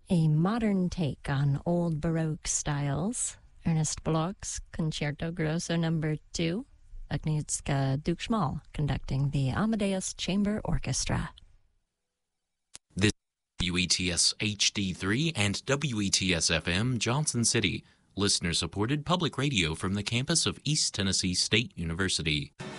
a modern take on old Baroque styles. Ernest Bloch's Concerto Grosso No. 2, Agnieszka Dukschmal conducting the Amadeus Chamber Orchestra. This is WETS HD3 and WETS FM Johnson City, listener-supported public radio from the campus of East Tennessee State University.